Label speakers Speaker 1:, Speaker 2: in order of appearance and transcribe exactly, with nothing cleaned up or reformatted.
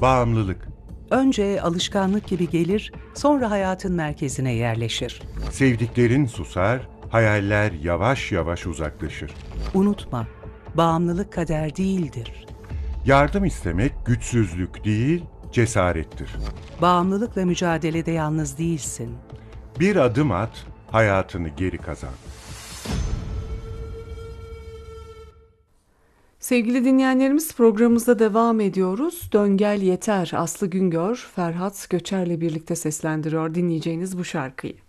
Speaker 1: Bağımlılık.
Speaker 2: Önce alışkanlık gibi gelir, sonra hayatın merkezine yerleşir.
Speaker 1: Sevdiklerin susar, hayaller yavaş yavaş uzaklaşır.
Speaker 2: Unutma, bağımlılık kader değildir.
Speaker 1: Yardım istemek güçsüzlük değil, cesarettir.
Speaker 2: Bağımlılıkla mücadelede yalnız değilsin.
Speaker 1: Bir adım at, hayatını geri kazan.
Speaker 3: Sevgili dinleyenlerimiz, programımızda devam ediyoruz. Dön Gel Yeter, Aslı Güngör, Ferhat Göçer'le birlikte seslendiriyor dinleyeceğiniz bu şarkıyı.